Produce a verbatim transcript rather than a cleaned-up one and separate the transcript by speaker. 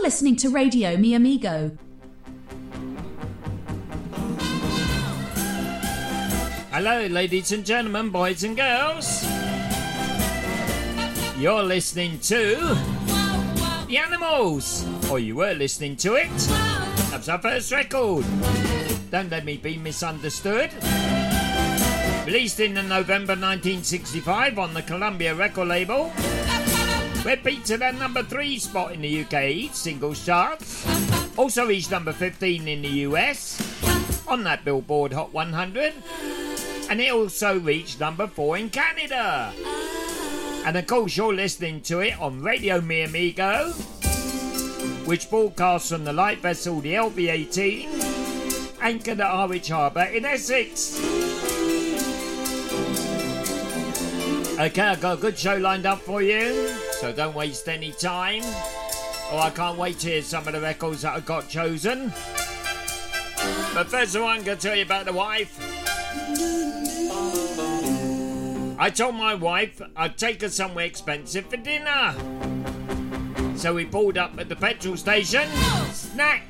Speaker 1: listening to Radio Mi Amigo.
Speaker 2: Hello, ladies and gentlemen, boys and girls. You're listening to The Animals, or you were listening to it. That's our first record. Don't Let Me Be Misunderstood. Released in November nineteen sixty-five on the Columbia record label. We're beat at that number three spot in the U K singles chart. Also reached number fifteen in the U S on that Billboard Hot one hundred. And it also reached number four in Canada. And of course you're listening to it on Radio Mi Amigo, which broadcasts from the light vessel the L V eighteen, anchored at Harwich Harbour in Essex. Okay, I've got a good show lined up for you, so don't waste any time. Oh, I can't wait to hear some of the records that I got chosen. But first of all, I'm going to tell you about the wife. I told my wife I'd take her somewhere expensive for dinner. So we pulled up at the petrol station. Snack